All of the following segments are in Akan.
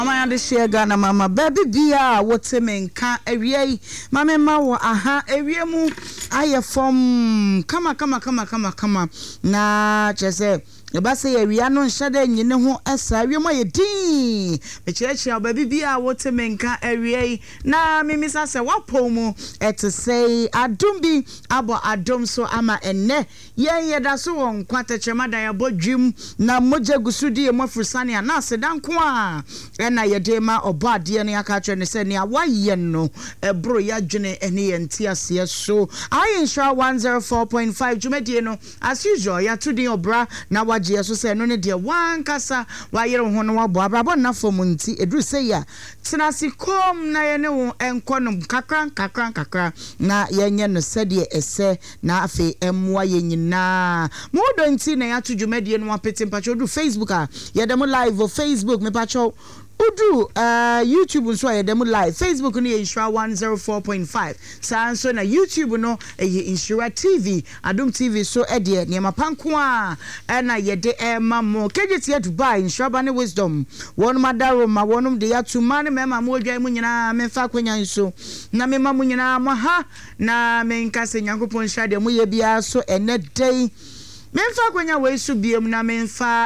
Mama de share Ghana mama baby bia wote menka ewie mama ma wo aha ewie mu aye form kama na chese eba se ewie no nhade nyine ho esa ewie mo ye din me cheche baby bia wote menka ewie na mimisa se wapomu ete say adumbi abo adom so ama enne ye da so won kwata chema da ya bodwim na moja gusudi e mofusane na sedanko a na yedema obade ne aka twa ne se ne awaye no ebro ya dwene ene ye ntiase so I insure 104.5 jumedie no as usual ya to din obra na waje so se no ne de wan kasa wayere ho no wabo abrabo na fom nti edru se ya tenasi kom na ye ne wo enkonom kakran na yenye no se de ese na afi emwa ye nyina mo do nti na ya to jumedie no apete mpacho do Facebook a ye dem live o Facebook me pacho Udu YouTube nso aye dem live Facebook no Insura 104.5 sanso na YouTube no Insura TV Adom TV so ede ne mapanko a na yede mamo kejeti Dubai Insura Bane Wisdom won madaro ma wonum de ya tuma ne mema mo odwan mu nyina memfa kwanya nso na mema mu nyina mo ha na menkase nyankopon hade mo ye bia so ene dei memfa kwanya we su biem na memfa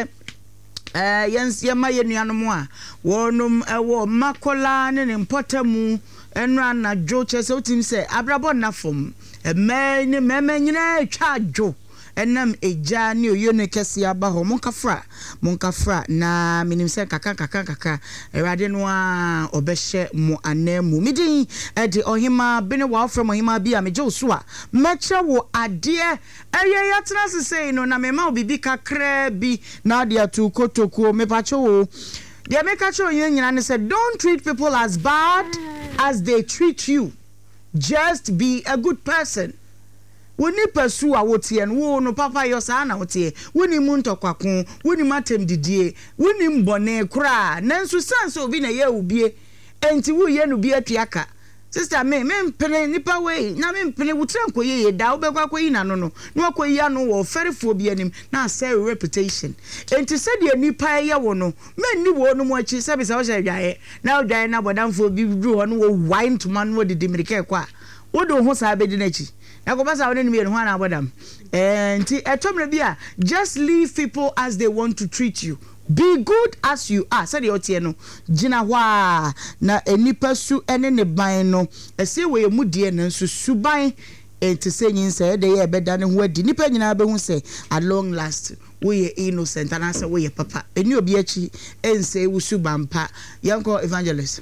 yens yema yenuanom a wonum ewo makola ne mpotamu enra na dwo chese otim se abrabo na fom ne meme nyina twa adwo enam eja ne oyone kese aba ho monkafra na minim se kaka erade no a obehye mo anemu midin ede ohima bene wa ofrem ohima bi a meje so a meche wo ade eye yatena sesei no na mema obibi kakra bi na ade atu kotokuo mepache wo de meka cho nyina ne say don't treat people as bad as they treat you, just be a good person. Woni pesu a wotie no no papa yo sa na wotie woni mu ntokwaku woni matem didie woni mbone kura nanso sanso obi na ye ubie enti wo ye no bi atuaka sister me mpene nipa we na me mpene wutran koye da wo bekwa koyi na no no na koyi anu wo ferefo bi anim na say reputation enti se de nipa ye wo no me ni wo no mo achi se be se wo hye dwae na dwae na bodamfo bi dru ho no wo wine to man wo de dimirike kwa wo do ho sa be di na chi Yakobasa woni mi ho na abodam enti etomre bia just leave people as they want to treat you. Be good as you are. Said the no gina wa na enipa su ene ne ban no ese we mudie na nso suban enti senyin say de ye beda ne ho adi nipa nyina be hu say at long last we innocent and answer we papa eni obi achi ense wu subampa yanko evangelist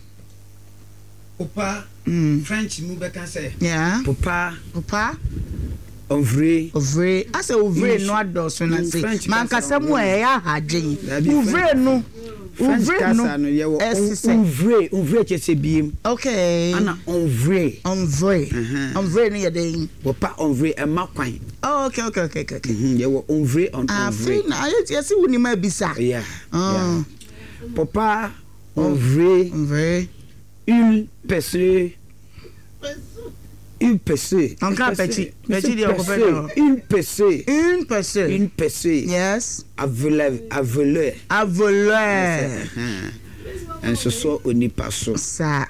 Papa, French mu beka say. Yeah. Papa. Ouvre. I say ouvre no adoso na say. Man kasa mu ya hadwen. Ouvre no. Ouvre no. Ouvre chese biem. Okay. Ana ouvre. Ouvre no yeden. Papa ouvre e makwan. Oh, okay. Ye wo ouvre on ouvre. Free na yesi woni ma bisa. Yeah. Papa ouvre. Une personne. Encore petit de Une personne. Yes. Avoleur. En ce soit on n'y pas ça.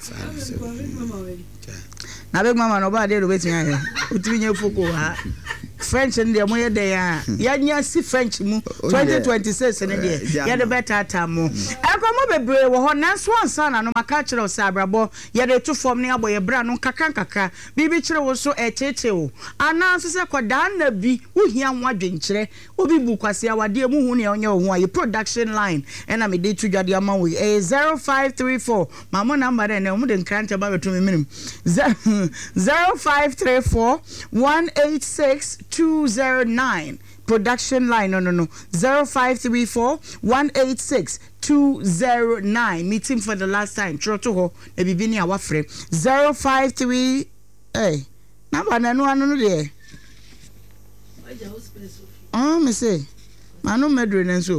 Na beg mama no ba dey do wetin ya. Utimi nyefoko ha. French in the moye dey ya nya si French mu 2026 ne dey ya de better time mu ekomo bebre wo ho nanso ansa na no maka kire o sabrabo ya de to form ne aboye bra no kakra bibi kire wo so echeche wo ananso se koda na bi wo hia nwadwenkire obi bu kwase awade mu hu ne onye wo ho production line na me dey to dwade ama wo 0534 mama number na mu de nkrante ba beto minim 0534 186 209 production line no 0534 186 209 meeting for the last time troto ho e bibini a wafre 053 number na no anu no de me say manu medre nenso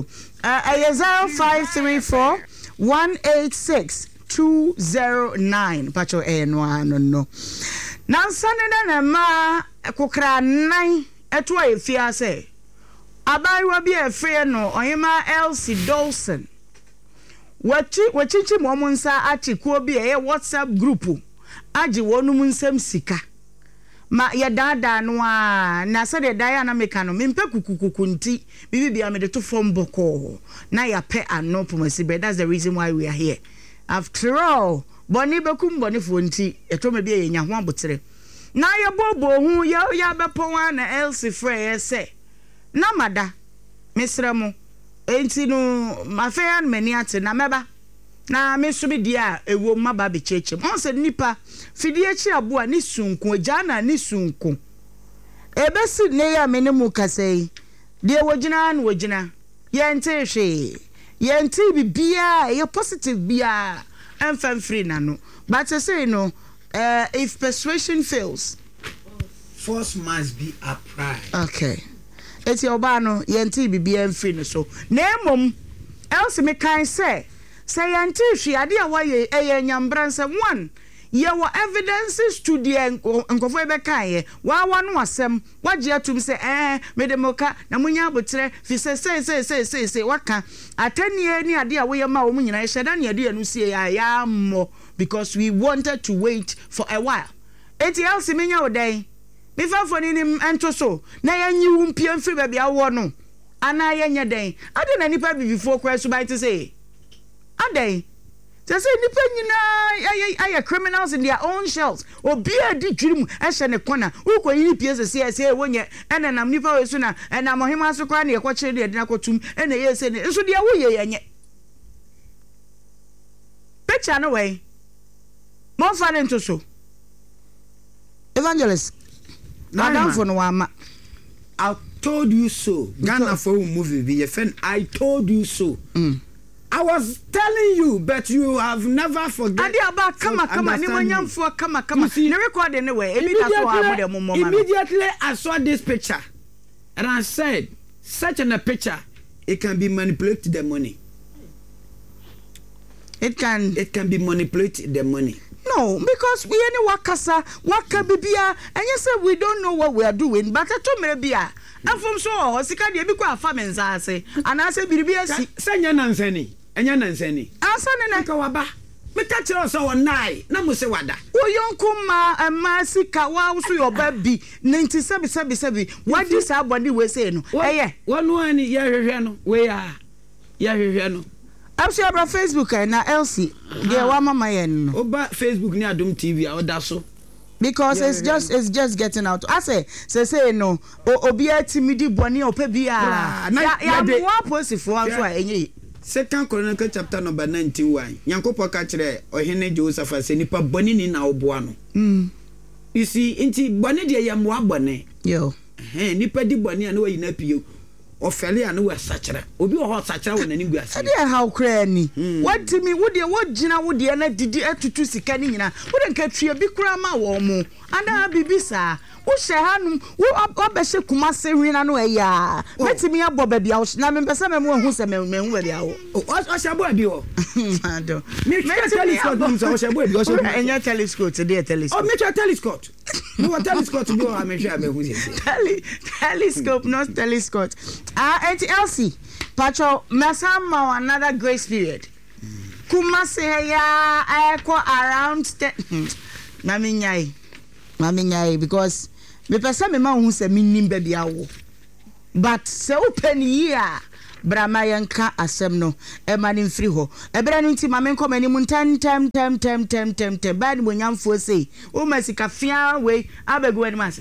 0534 186 209 pacho no anu Nansane na ma kokra nan eto afia se abaiwa bi afie no oyema Elsie Dawson wachichi mo nsa achi ko bi e WhatsApp group agi wonum nsem sika ma ya dada no a na se de daya na meka no mempe kukukuku nti bibia me de to form boko na ya pe ano pomasi be. That's the reason why we are here. After all, boni bekum boni fo nti eto me bia yenya ho abotere na ya bobo hu ya bepo wa na Elsie frey se na mada mesremo enti no mafeya mani ate na meba na mesubi dia ewo maba be cheche on se nipa fidie chi aboa ni sunku jana ni sunku ebesi ne ya menemu kasei die wogina na wogina yente hwe yente bibia ye positive bia enfam free na no but I say no if persuasion fails force must be applied. Okay. Eti oba no yenti bibia mfiri no so na emom else me kan say yenti hwe ade a waye nyambran say one ye wo evidences to the nkofo ebe kan ye wa no asem waje atum say me de moka na munya abotre fi say waka atanie ni ade a wo ma wo nyina ye sheda ne ade anu sie ya mo because we wanted to wait for a while. Eti else me nya odan me fa foni ni ento so na yanyi wumpie mfiri ba bia wo no ana yenya den ade na nipa bibifo kwa so bai to say ade they say nipa nyina ay criminals in their own shells obi adi dwirim ehye ne kona uko yini pie say wonye ena nam nipa we so na ena mohima so kwa na ye kwakire de na kotum ena ye say ne so de wo ye yenye picture no way mo fa ne nto so evangelist Madam for no ama. I told you so. Ghana for movie be your friend. I told you so. I was telling you, but you have never forget. Adi about come ni monyam for come. Ne record anyway. Immediately I saw this picture and I said, such a picture, it can be manipulated the money. It can be manipulated the money. No, because we any waka bibia and you say we don't know what we are doing, but I told me bia. And from so sika de bi kwa famens ase and I say bibia si senya nansani enya nansani asane na ka waba me ka kire so wonai na mo se wada wo yonko ma sika wa so your baby 97 what this abodi we say no wonu ani ya hwehwe no we ya hwehwe no I'm sure about Facebook na Elsie. Yeah, wa mama yen no. Oba Facebook ni Adom TV a oda so. Because it's just getting out. I say no. Obi atimidi boni ope bia. Ya mo post for am so enye. Second Chronicles chapter number 91. Yankopɔ ka kire ohene Joseph say nipa boni ni na oboa no. You see, inti boni de ya mo abone. Yo. Nipa di boni anu wa yina pio. Ofele anu wa sachara obi wo sachara wona ni guase ade how kra ni what me wo de wo gina wo de na didi atutu sika ni nyina wo de nka tue bi kra ma wo mo ana bibisa wo hye hanum wo obehye kuma se hwina no eya metimi abo ba bia wo na me pese me mo hu se me hu ba bia wo o hye abo bi wo ado me telescope dum so hye abo bi wo so enya telescope today telescope me telescope no what telescope bi wo ha me hwe aba hu se telescope not telescope Auntie Elsie, Pacho, Masama another grace period. Kumase ya eko around Mami nyai because me pesa me ma hu se minim baby awo. But se open year brama yanka asem no e ma nim free ho. E bra no nti ma me nkom ani mu tem bad mo nyamfo sei. O masika fia we abegu ani ma se.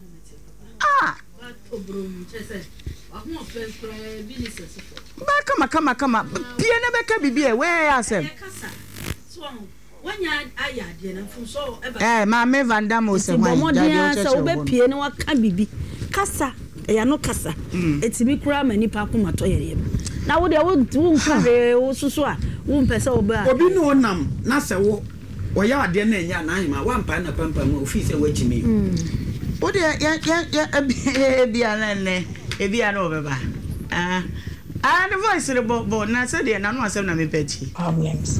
Kama pia na beka bibie we asem wanya ayade na funso ma me vandamo se wan daddy o be pie na waka bibi kasa ya no kasa etimi kura mani pa ko mato yere na wo de wo nka wo susu a wo mpese wo ba obi no nam na se wo ya ade na enya na ahima wa mpa na pampa mu ofi se wachimi wo de ya bia na ne ebia na obeba the voice the bo na say dey na no asem na me peti problems.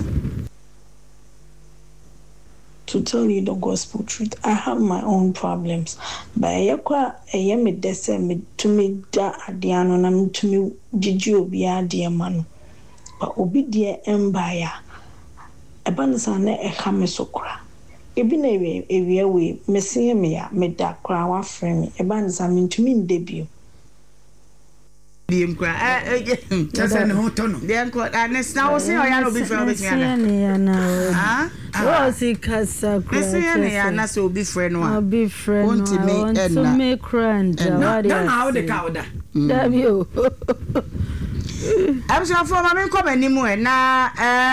To tell you the gospel truth, I have my own problems. But yakwa me dese me to me da adiano na me to me jiji obi ade manu. but obi deɛ mbaya eba no sa na ɛha me so kora ebi na ewia we mesie me ya meda kora wa frɛ me eba no sa mentumi ndebio biem kra Just ne ho tono. then ko na wo se oya no bi frɛ obetumi ana ne ya na ah wo si kasa kra se ya na so obi frɛ no a obi frɛ no to me kranda what Na how the cow da. Dabio I'm so for my come anymore na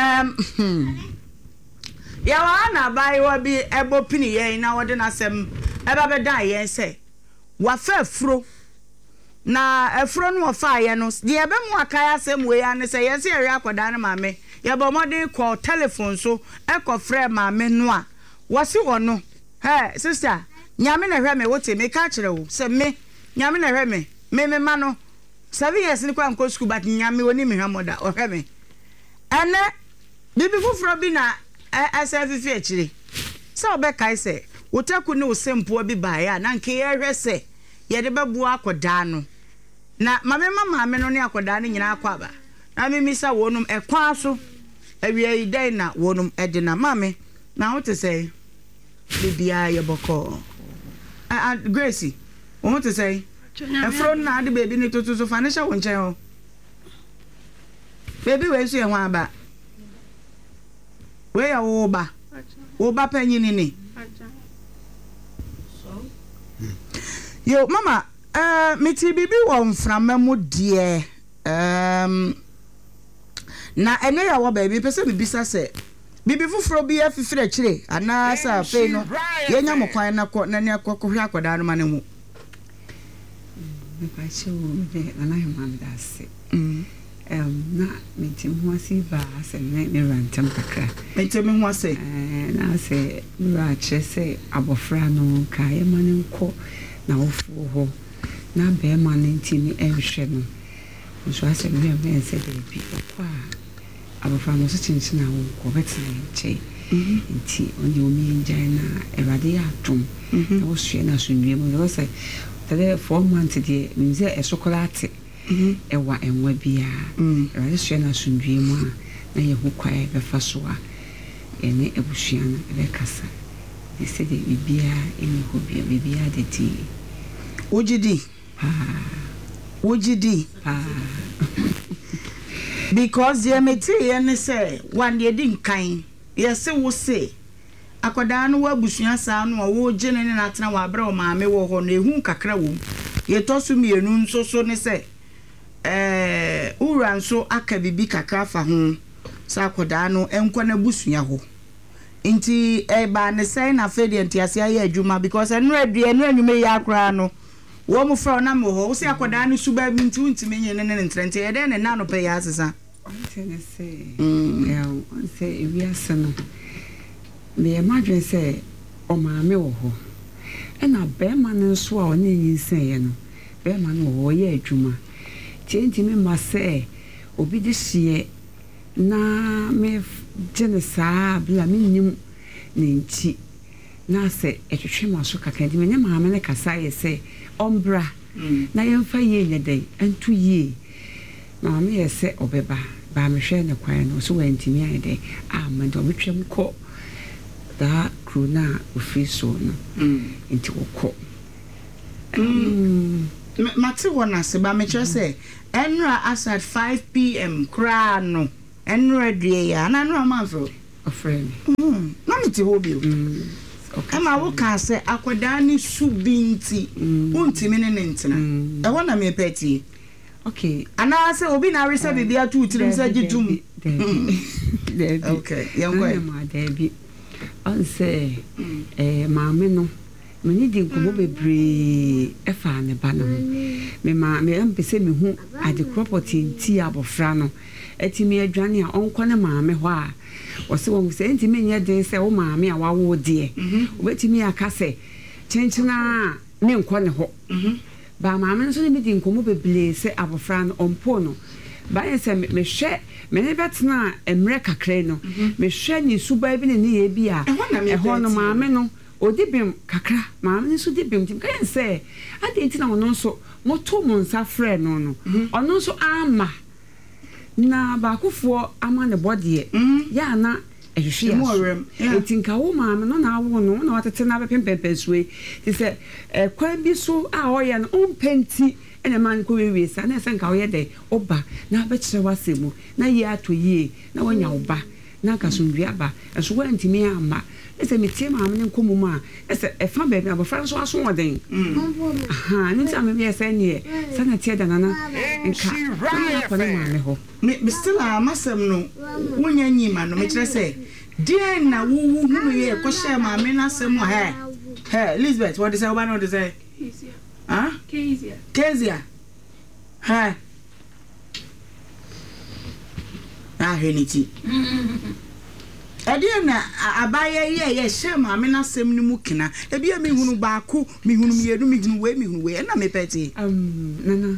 ya wa na bai wa bi ebo pini ye na wode na asem eba be dan ye se wa fa afuro na afuro no wa fa ye no de ebe mu akaya asem we ya ne se ye se ere akoda na maame ye bo modern call telephone so e ko frɛ maame no a wose wo no he sister nyame na hwɛ me wote me ka kire wo se me nyame na hwɛ me ma no 7 years ni kwa nko school but nyame woni me hwamoda o hwɛ me ene bibi fufuro bi na asafifi akire se obekai se wotaku ne osempo bi baaya na nke ye hwɛ se ye de bebu akoda no na mama no ne akoda no nyina akwaba na mimisa wonum ekwa so awie idai na wonum edina mame na wote se bibia ye boko Gracie won't say afro na ade baby ni to so financial won chen ho baby we so e ho aba we ya wo ba panyin ni yo mama meti bibi wo mframa mu de na ene ya wo baby pese bibi sa se bibi fufuro bi afifire kire ana sa fe no yenya mokwan na ko na ne akokwe akoda no mane mu me pache wo be na human dase na metim ho asi ba se me rantem kakra metim ho ase na se ra chese abofra no ka ye mane nko na ofu ho na be mane ntimi ehwe no so ase me se de bi kwa abofra no so chinchina wo ko betina nche nti onye omi njai na erade atom na wo hwe na so nwie mo say tele 4 months de mze esokolate ewa enwa bia erade hwe na so nwie mo na ye hu kwae be fa so a ene ebusua na be kasa de se de bibia eni ho bibia de ti ojidi because the meti ene say one ye din kan ye se wo se akoda no wabusua saa no wo gene ne natena wa bra o maame wo ho no ehun kakra wo ye tosu mienu nso so ne se ura nso aka bibi kakra fa ho sa akoda no enko na busua ho nti ba ne say na fe de ntiase aye adwuma because enu anwume ya akra no wo mu fra na mo ho wo se akoda no suba bi nti untime nye ne ntrente ye de ne na no pe ya asesa say we are son. Me imagine say o maame wo ho. E na be man so a oni yinsen ye no. Be man wo ye adwuma. Tienti me ma say obi de hie na me genesa bla me nim ne nti na say etwetwe maso kaka di me ne maame ne kasa ye say ombra na yemfa ye nyedai antu ye maame ye say obeba ba me hwe ne kwan no so wantimi ayede amanda obetwem ko da kruna ofri so no nti wokọ mate wona se ba me kire say enra as at 5 p.m. kra no enra due ya na no amanfo ofre na me ti hobi okay ama wo ka say akoda ni subinti untimi ne ntena e wona me peti okay ana say obi na rese bibia tu tirim say gitum okay yankwa ma debi on say maame no me ni di nkomo bebre e fa ne ba no me ma me empese me hu ade property nti abofra no etimi adwane a onko ne maame ho a wo se wo se ntimi nye den se wo maame a wawo de obetimi aka se chenchina ne nko ne ho ba maame no so ne di nkomo bebre se abofra no ompo no ba yese me hwe me ne betena emre kakra no me hwe ni suba bi ne ye bi a e ho no maame no odibem kakra maame so dibem tim kan se ade ntina ono so moto mo nsa frɛ no no ono so ama na baakofo ama ne body ya na ehhwe Morem. etinka wo maame no na awo no na watete na bepempempe suwe ti se kwan bi so a oye no ompenti ene man ko wewe sa na senka oye de oba na abekire wasemu na yi atoyie na wonya oba na kasundua aba eso wantimi ama ese metie maame ne nkomu a ese efa be na bofra so aso woden aha ni sa me be ese ne sa na tie da nana nka ko ne maame ho me still amasem no wonya nyima no me kire say die na wu hunu ye ko share maame na asem ha Elizabeth what is oba no dey say Kezia ha heniti Ade na abaye ye share maame na asem ni mu kina e bia me hunu baako me hunu mienu me hunu we na me peti nana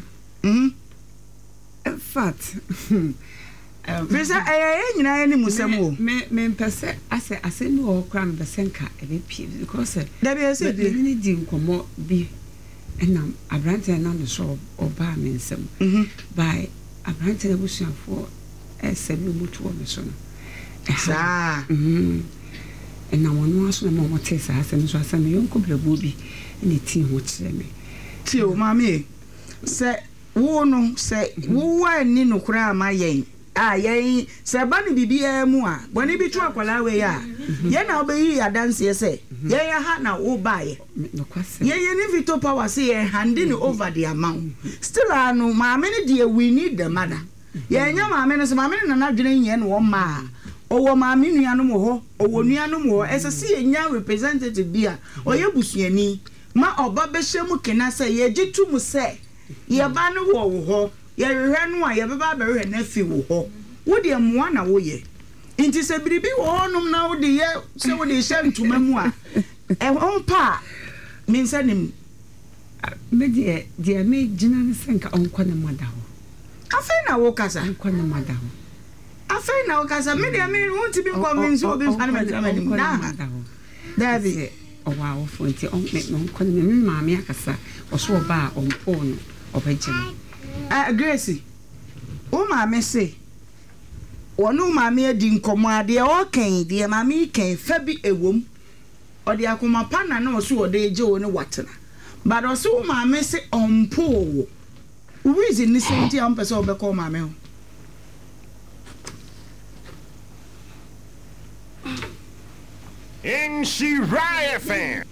in fact Pesa nyina ni musem o me pese ase ni o kra me besenka e be pie because da be ase bi ni di nkomo bi enam abrante na no so oba me nsem by abrante na busuafo ese bi mutu o me so no sa na wono aso na mo tesa ase no so ase me yonko blabu bi ni ti ho kire me ti o mama se wo no se wo wa ni no kura ma yen yen se ba ni bibia mu a boni bi tu akwala we ya ye na obeyi adanse se ye ya ha na wo bae no kwase ye ni Vito Power say ye handing over the amount still anu maame ni de we need the mother ye nya maame no se maame na na dwene ye no wo ma owo maame nuanom ho owo nuanom ho esese ye nya representative bia oye busuani ma oba be hyemu kena se ye gitu mu se ye ba no wo ho ye hwehwe no a ye beba be hwehwe na fi wo ho wo de moa na wo ye inti se biribi wo nom na wo de ye se wo de hye ntoma mu a onpa min sanim me de me gina ne senka onko na mada ho afa na wo kasa onko na mada ho afa na wo kasa me de me won't be convinced obi fan na David o wa wo fonti on me onko na me maame akasa o so oba onpo no obegye Gracie o maame se wonu maame adi nkomo ade o kan de maame kan fa bi ewom o de akoma pa na na o so o de je o ne watena but o so maame se onpo reason ni se nti am pese obekọ maame ho In Shiraya fan.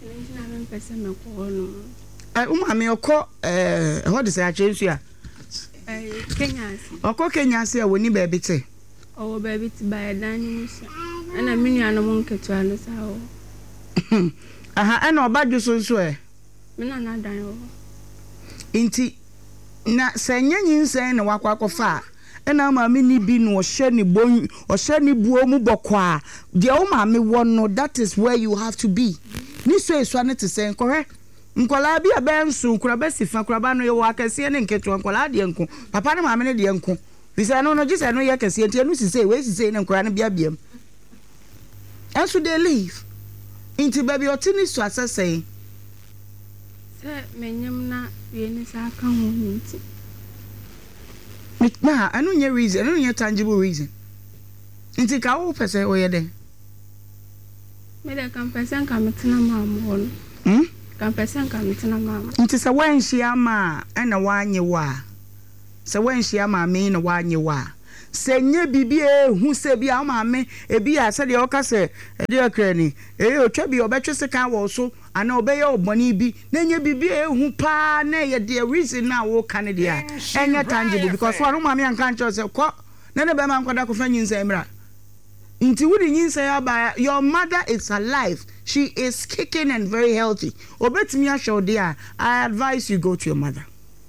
Maame okọ what is a change here Kenya. Okọ Kenya se woni ba bi te Oh baby ti ba dan ni so. Ana mini anom nketua no sa ho. Aha ana obadwo so Mina na dan ho. Inti na senyanyin sen na wakwakofa ena maame ni bi no ohye ni buo mu bokwa de o maame wo no that is where you have to be ni so esua ne te sen korre nkola bi abensu kura besifa kura ba no ye wakase ne nketo nkola de nko papa ne maame ne de nko bisa no gise no ye kase enti anu sise we sise ne nkora ne biabiam enso they leave inti baby otini so asese Se menyem na ye ni sa ka ho nti na anu nye reason anu nye tangible reason inti ka wo pese o ye den me de kan pesen ka metena maamo no kan pesen ka metena maamo nti se wanhia ma na wanye wa se wanhia ma me na wanye wa se nye bibi ehu se bia ma me ebi a se de o ka se de akrani otwa bi obetwe se kan wo so ana obeye oboni bi na nye bibi ehu pa na ye de reason na wo kan de a enye tangible because one ma me anka ncho se ko na ne be ma nkoda ko fa nyinsa emra nti wudi nyinsa ya ba your mother is alive she is kicking and very healthy obetimi a show there I advise you go to your mother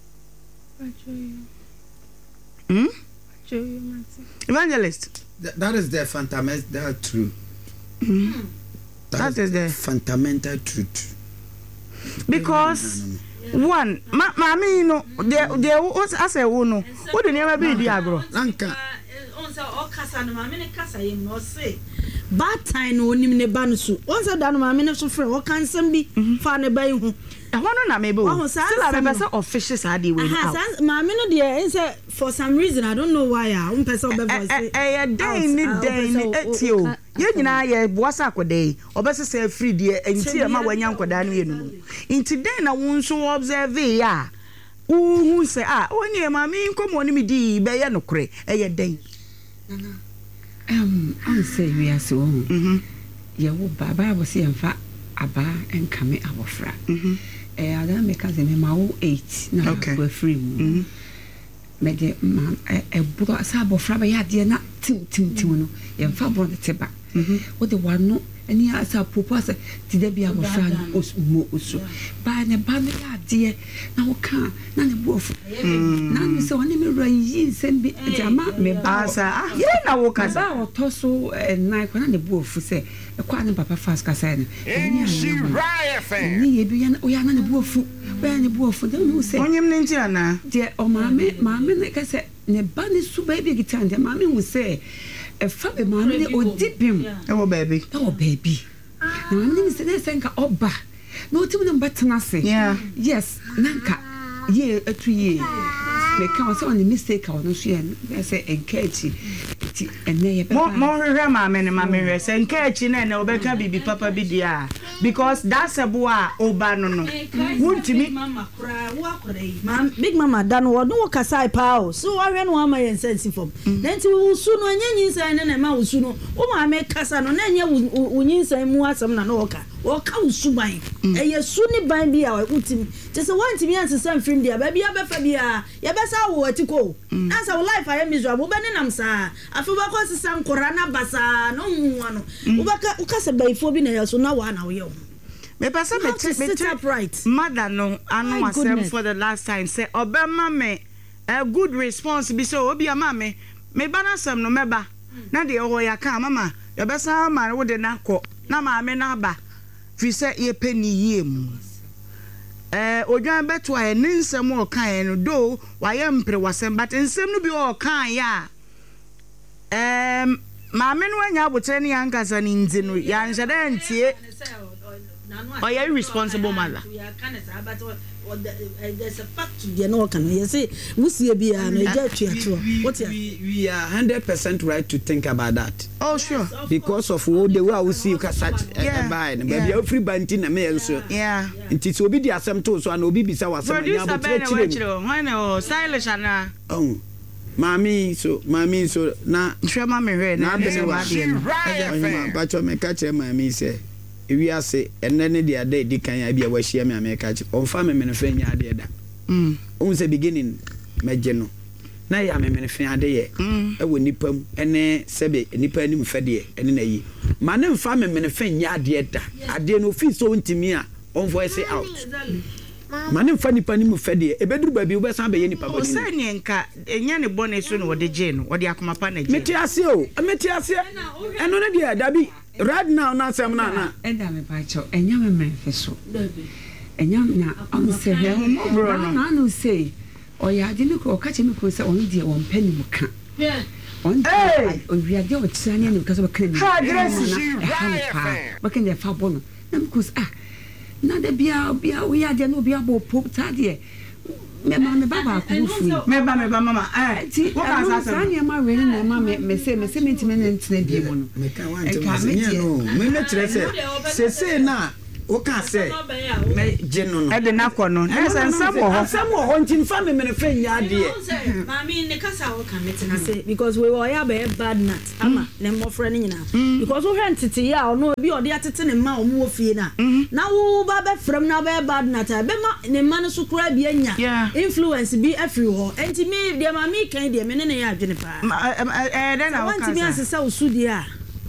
Evangelist that is the fundamental truth that is the fundamental truth because one mama no they I say wo no wo de never be di agro onsa o kasa no mama ne kasa yem no say bad time no onim ne ba no so once that no maame ne so frɛ wo kan sam bi fa ne ba yi hu ɛhɔ no na mebe o still I remember official saadi we out maame no de say for some reason I don't know why am person obɛ voice den ni etio ye nyina ye boasa akɔdai obɛsese free de enti ma wanya nkɔda no ye no enti den na wo nso observe ya who say onye maame nkomo ni me di be ye nokore ɛyɛ den I say we are so ye wo baba wo se mfa aba enkame abofra ada me kaze me ma wo 8 na go free mu me de ma buro sa abofra ba ya de na tim no ye mfa bro de teba wo de wano ani asa propose ti da bia abofra no osu ba ne ba no ya de na wo ka na ne buofu na me se woni me ro yi nsem bi jama me ba sa ye na wo ka ba wo to so na ko na ne buofu se kwa ne papa fast ka say ne ni ye bi ya o ya na ne buofu ba ne buofu de me se onyem ne nti ana de o maame ne ka se ne ba ne su ba bi gitan de maame hu se fa be maame ne odipim wo baby na maame ne se ne senka oba na otim ne mbatena se yes nanka ye atuye me ka so on the mistake I no so ye say enkachi ti ene ye be mo hwehwe maame ne maame hwe se enkachi na ene obeka bibi papa bi dia because that's a boa oba no wuntimi mama kra wo akore mam big mama dan wo no kasai pao so wo hwe no ama ye sense form then ti wo su no anyenyin sai ne na ma wo su no wo maame kasa no na anya unyin sai mu asem na no wo ka wo su ban eye su ni ban bi a utim je se wantimi ansesa mfrim dia ba bia be fa bia ye be sa wo atiko na sa life I am miserable be ne nam sa afi ba ko sesa nkora na basa no nwa no wo ba ka ukasa baifo bi na ye so na wa na wo ye me pasa me upright mother no anu asem for the last time say obema me a good response bi so obi ama me bana sam no meba na de o ya ka mama ye be sa ma wo de na ko na ma me na ba fi se ye peni yie mu odwan beto a ne nsem o kan no do wa ye mpre wasem but nsem no bi o kan ya ma me no anya abotre ne yankasa ni nzi no ya nhede ntie are you responsible mother there's a fact to the no can you say wusie bia no eja tuato what we are 100% right to think about that sure because of the way we see you can such buy and baby free banti na me enso nti so obi di asem to so na obi bisa wasem anya abotre why no stylish ana Mami so na hwe ma me hwe na be ma de no ba cho me ka kire mami se ewi ase enne ne de ada di kan ya bia wa hia me America chi onfa me me fa nya ade da on se beginning meje no na ya me me fa ade ye e wo nipam ene sebe nipa ni mu fa de ene na yi ma ne mfa me me fa nya ade da ade no fi so ntimi a on voice out ma ne mfa nipa ni mu fa de e beduru ba bi wo be san be ye nipa bodi o se ne nka enya ne bone so no wo de je no wo de akoma pa na je meti ase eno ne de da bi right now na sem na enda me ba cho enya me memfiso enya na on se he bro na no say o ya de me ko ka che me ko se on de won pani mu ka on o wi ade o tsani ne ka so ba kan ni ha dress ba kan de fa bono na me ko na de bia we ya de no bia bo pop ta de me baba ko fu me mama ti wo ka sa ni ma we ni na ma me se ntime ne ntine bi mu no me ka wan te no me tire se na o ka se me je no e de na ko no na se nsam ho ntin fa me fa nya ade mami ne kasa wo ka metina se because we were ya be bad nut ama ne mo frɛ ne nyina because wo hwɛ ntete ya ono bi ode atete ne ma o mo fie na na wo ba be frɛm na be bad nut be ma ne ma no so kura bi anya influence bi afri ho enti me de mami kan de me ne ya adwene pa de na wo ka wanti mi asesa usudi a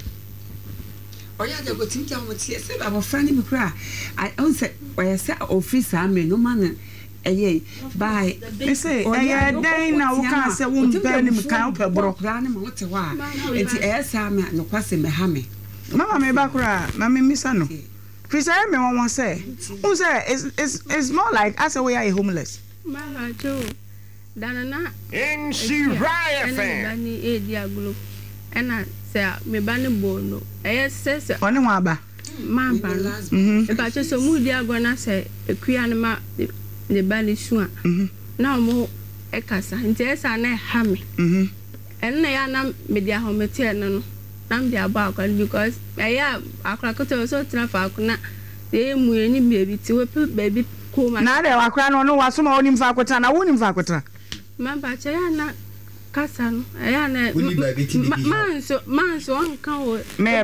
oya de go tinka mo tie se ba frani mi kra on se oya se office am no man eye bye me say eye den na wo ka se wo mpa ni kan wo pebro kra ne mo te wa enti esa me no kwase me ha me mama me ba kra mama mi sa no fi say me won say who say it's more like as we are homeless mama jo danana in she riot fan bani e dia glo ɛna sɛ me ba ne bono ɛyɛ sɛ ɔne ho aba mamba no ba che so mu di agɔ na sɛ ekua ne ma ne ba ne su a na mo ekasa nti esa na ha me ɛnna ya na me di ahomete no na me di aba akwa because ɛyɛ akwa koto so tena fa akona mu eni baby ti we baby ko ma na de akwa no waso ma onim fa akota na wonim fa akota mamba che ya na kasa no ɛyɛ na manso anka wo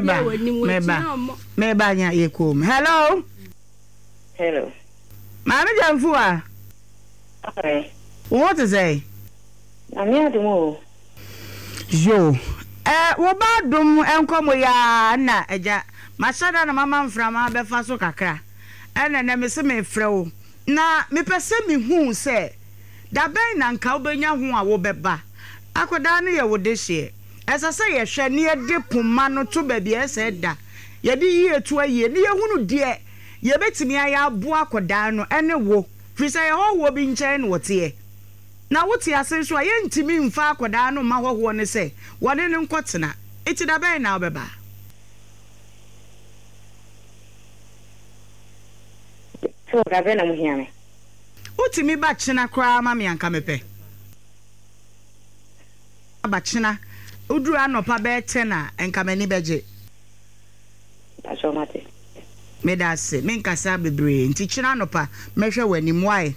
meba nya ye kom hello mama jamfu a okay what is say ami adumo yo wo ba dum enkomo ya na eja mashada na mama mframa befa so kakra ene na me se me frɛwo na me pese me hu se da ben na nka obenya hu a wo beba akoda ne ye wo de hye esa se ye hwe ne ye de poma no to ba bia ese da ye de yi etu aye ne ye hunu de ye betimi aya abo akoda no ene wo fi se ye ho wo bi nchen no te na wote ase so aye ntimi mfa akoda no ma hoho ne se wone ne nkotena eti da ben na obeba so da ben na mu hiame utimi ba china kra ma me anka mepe abachina uduru anopa be tena enka mani beje aso mate me da se me nkasa bebre nti china anopa mehwe wani mwai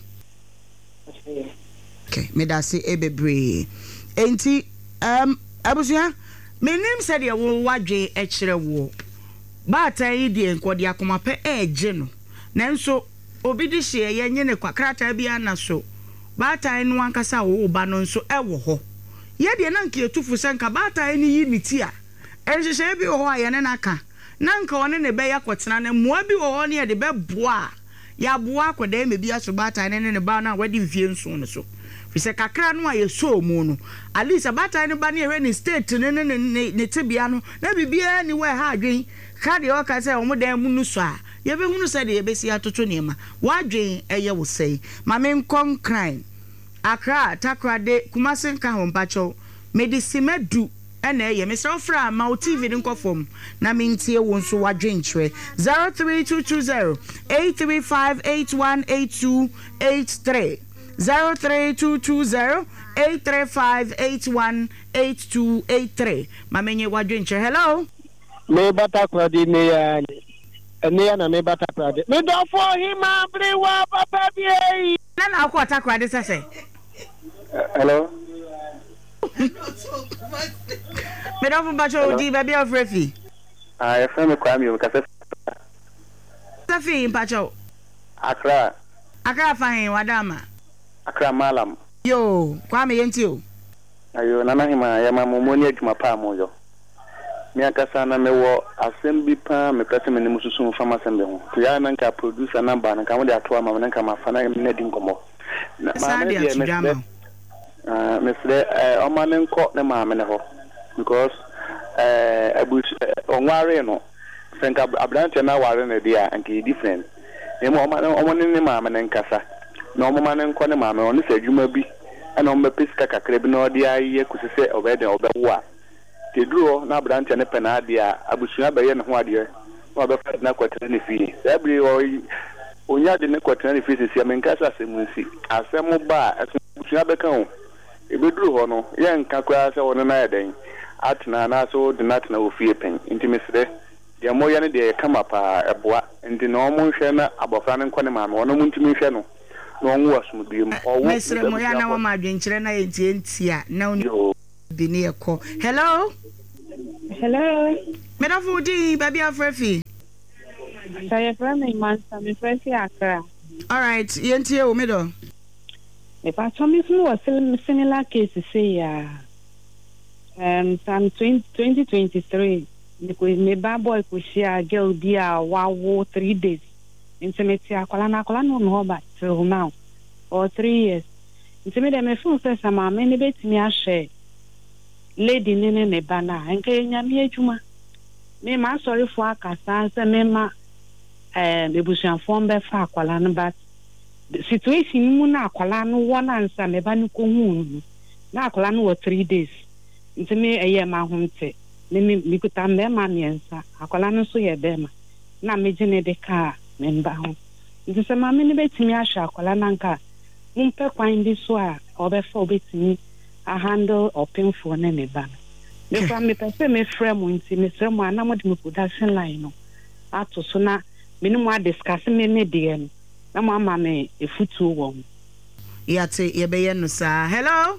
okay me da se ebebre enti abusia menim se de wo wadwe e kire wo ba tan yi de enkodi akoma pe eje no nanso obi di hye ye nye ne kwakrata bia na so ba tan no ankasa wo ba no nso ewo ho ye de na nka etufu se nka ba tan ni yi miti a enhyehyɛ bi ho a ye ne naka na nka one ne be yakotena na moa bi ho ne ye de be boa ya boa akoda me bi aso ba tan ne ba na wadi mfie nso no so fi se kakra no a ye so mu no alisa ba tan ne ba ne ye ni state ne tibia no na bibia ni we ha adwen ka de o ka se o mo dan mu no so a ye be hunu se de ye be si atoto nema wadwen eye wo sei ma me nkon crime Accra takrade kumasen ka ho mpacho medicine du ena eye me so fra ma o TV din kofom na me ntie wo nso wadwen kire 03220 835818283 03220 835818283 ma menye wadwen kire hello me batakrade me ya ene na me batakrade me do for him abrewa papa bi na akwa takrade sese hello me don't bacho di baby of refi I friend Kwame o kase Safi bacho Accra fine wadama Accra malam yo Kwame yenti o ayo nana hima ya mamoni adwuma pa moyo me akasa na me wo assembly pa me kase me nimu susu fama assembly ho to ya na nka producer number na nka mo de ato ama na nka mafana me di nkomo na ma me de Mr. Omanenko na maamene ho because onware no senka abrante na ware na dia anke different emo omane maamene nkasa na omanenko na maamene oni se adwuma bi na ombe pesika kakra bi na odi aye kusese obede obewo a teduro na abrante ne pena dia abusua beye ne ho ade na obefa na kwatena ne fi ebri onya de ne kwatena ne fi sisi amenkasa semunsi asemu ba abusua beka ho ebeduru ho no ye nka kwa se wono na yeden atna na so de natna ofie pen intimisre de moya ne de kama pa eboa ndi no mo hwe na abofra ne nkone maame wono mo ntimi hwe no no nwo asum biem owo mesre mo ya na wo ma adwenkyere na ye ntia na oni bi ne ekọ hello me da fudi baby afrefi saya frame man some frefi Accra all right yentie o me do me pa some was similar case say some 2023 me ba boy ko share girl dia wawo 3 days intimate akola no no ba till now or 3 years intimate me fun say sama me ne betimi a share lady ne bana enke nyame adwuma me ma sorry for akasa say me ma ebusuan form be fa akola no but situation mu na akola no wona nsa me ba no ko hu na akola no 3 days ntime eye ma homte me kuta mbema miensa akwala no so ye bema na meje ne de ka memba ho nti se maame ne betimi ahwa akwala nanka mumpe kwan bi so a obefa obetimi a handle openfo ne ne ba me fa me pese me frɛ mo nti me srɛ mo ana mo de me production line no ato so na me ne mo a discuss me ne de no na mo ama me efutu wo yate ye be ye no sa hello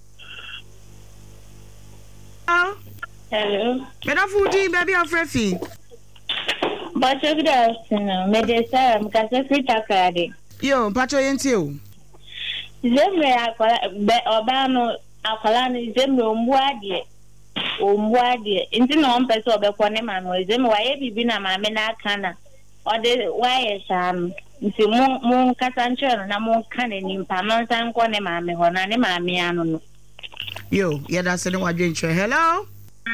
Hello. Meda foodie baby afrefi. But good afternoon. Me dey say am ka se free takade. Yo, pacho yenti o. Zemre akola be oba no akola ni zemre ombuade. Nti no on pese obekọ ne ma no zemre waye bibi na ma me na aka na. Ode waye sham. Nti mo kasa nche na mo ka ne nimpa no san ko ne ma me ho na ne ma me anu no. Yo, yada se ne wadwe nche. Hello.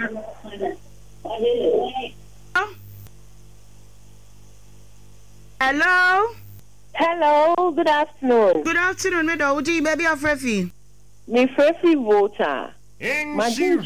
Hello. Hello, good afternoon. Good afternoon, me do udi baby afrefi. Me frefi voter. Majin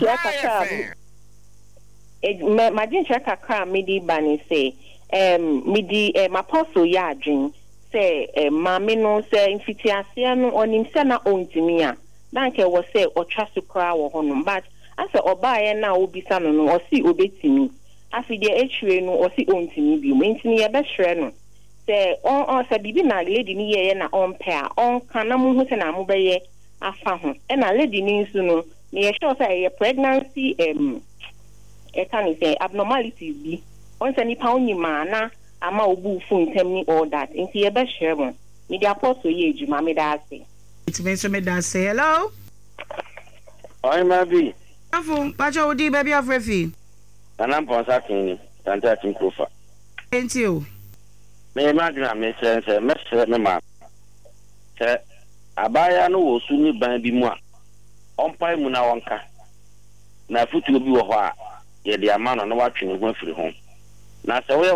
kakra me di bani say me di maposo ya adwin say maame no say mfitiase no onim se na ontimi a danke wo say otwa so kra wo hono but asa obaye na obisa no no osi obetimi afide ehwe no osi ontimi bi mo ntini ye be hwere no say on say bibi na lady ni ye na on pair on kana mu hu se na mo be ye afa ho e na lady ni nsu no me sure say pregnancy e can say abnormalities bi on say nipa onyima na ama obu fu ntem ni all that nti ye be hwere mo me dia apostle ye ejuma me da ase it means me da say hello. Oi mabi Afu, pacho udi baby afrefi. Anam ponsa kini, tanta tinkofa. Enti o. Me imagine me say me ma. Se abaya no wo su ni ban bi mu a. Onpai mu na wonka. Na futu obi wo ho a ye de ama no na watwe ne ho afiri ho. Na se